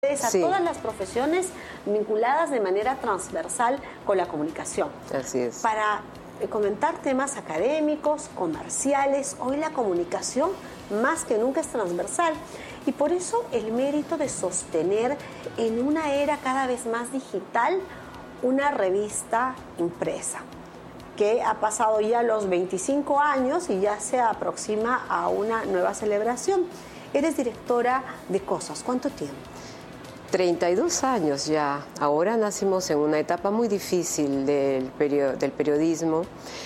a todas las profesiones vinculadas de manera transversal con la comunicación. Así es. Para comentar temas académicos, comerciales, hoy la comunicación más que nunca es transversal y por eso el mérito de sostener en una era cada vez más digital una revista impresa que ha pasado ya los 25 años y ya se aproxima a una nueva celebración. Eres directora de Cosas, ¿cuánto tiempo? 32 años ya. Ahora nacimos en una etapa muy difícil del periodismo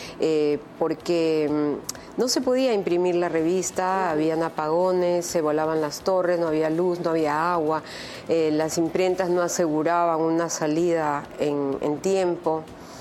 porque no se podía imprimir la revista, habían apagones, se volaban las torres, no había luz, no había agua, las imprentas no aseguraban una salida en tiempo,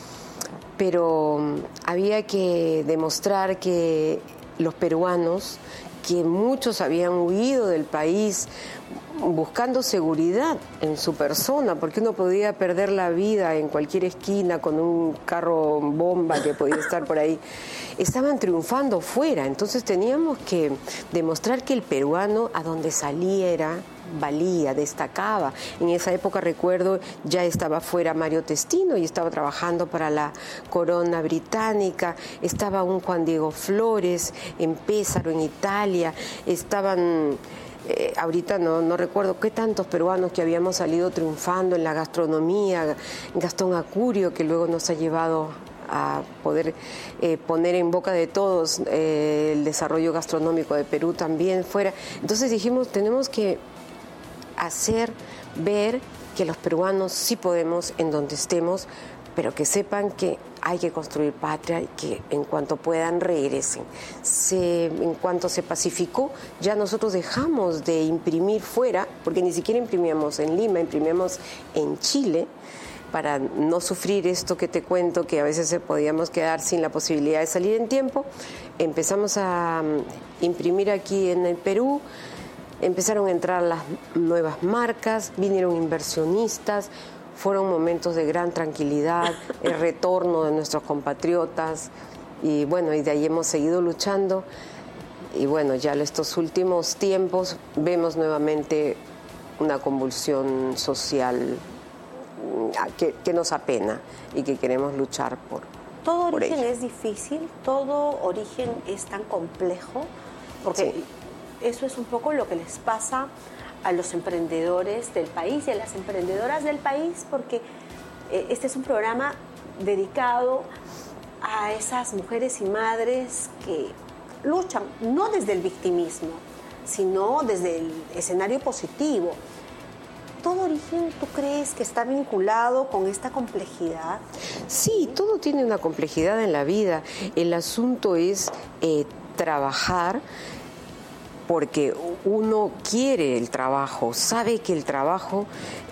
pero había que demostrar que los peruanos, que muchos habían huido del país buscando seguridad en su persona, porque uno podía perder la vida en cualquier esquina con un carro bomba que podía estar por ahí, estaban triunfando fuera. Entonces teníamos que demostrar que el peruano a donde saliera valía, destacaba. En esa época, recuerdo, ya estaba fuera Mario Testino y estaba trabajando para la corona británica, estaba un Juan Diego Flores en Pésaro, en Italia, estaban... ahorita no recuerdo qué tantos peruanos que habíamos salido triunfando en la gastronomía, Gastón Acurio, que luego nos ha llevado a poder poner en boca de todos el desarrollo gastronómico de Perú también fuera. Entonces dijimos, tenemos que hacer ver que los peruanos sí podemos en donde estemos, pero que sepan que hay que construir patria y que en cuanto puedan regresen. En cuanto se pacificó, ya nosotros dejamos de imprimir fuera, porque ni siquiera imprimíamos en Lima, imprimíamos en Chile, para no sufrir esto que te cuento, que a veces podíamos quedar sin la posibilidad de salir en tiempo. Empezamos a imprimir aquí en el Perú, empezaron a entrar las nuevas marcas, vinieron inversionistas. Fueron momentos de gran tranquilidad, el retorno de nuestros compatriotas y bueno, y de ahí hemos seguido luchando y bueno, ya en estos últimos tiempos vemos nuevamente una convulsión social que nos apena y que queremos luchar por origen ello. Es difícil, todo origen es tan complejo, porque sí, eso es un poco lo que les pasa a los emprendedores del país y a las emprendedoras del país, porque este es un programa dedicado a esas mujeres y madres que luchan, no desde el victimismo, sino desde el escenario positivo. ¿Todo origen tú crees que está vinculado con esta complejidad? Sí, todo tiene una complejidad en la vida. El asunto es trabajar, porque uno quiere el trabajo, sabe que el trabajo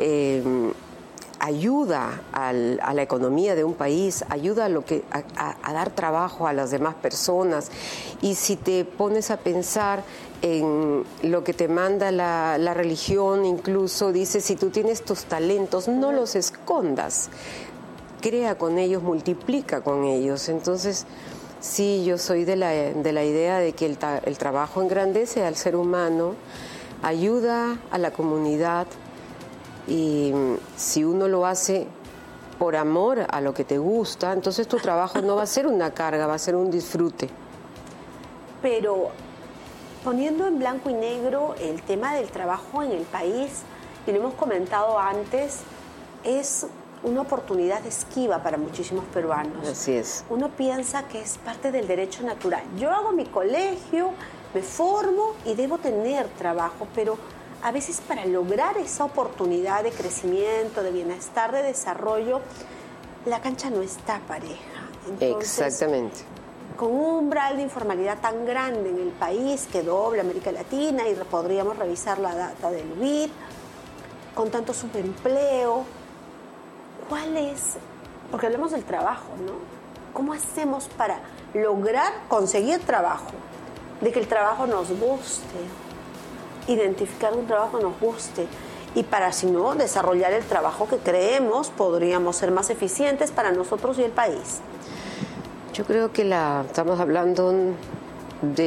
ayuda a la economía de un país, ayuda a dar trabajo a las demás personas. Y si te pones a pensar en lo que te manda la religión, incluso dice, si tú tienes tus talentos, no los escondas, crea con ellos, multiplica con ellos. Entonces... sí, yo soy de la idea de que el trabajo engrandece al ser humano, ayuda a la comunidad y si uno lo hace por amor a lo que te gusta, entonces tu trabajo no va a ser una carga, va a ser un disfrute. Pero poniendo en blanco y negro el tema del trabajo en el país, y lo hemos comentado antes, es una oportunidad esquiva para muchísimos peruanos. Así es. Uno piensa que es parte del derecho natural. Yo hago mi colegio, me formo y debo tener trabajo, pero a veces para lograr esa oportunidad de crecimiento, de bienestar, de desarrollo, la cancha no está pareja. Entonces, exactamente. Con un umbral de informalidad tan grande en el país que dobla América Latina y podríamos revisar la data del BID, con tanto subempleo, ¿cuál es? Porque hablamos del trabajo, ¿no? ¿Cómo hacemos para lograr conseguir trabajo? De que el trabajo nos guste, identificar un trabajo que nos guste y para, si no, desarrollar el trabajo que creemos podríamos ser más eficientes para nosotros y el país. Yo creo que estamos hablando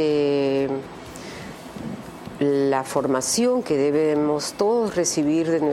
de la formación que debemos todos recibir de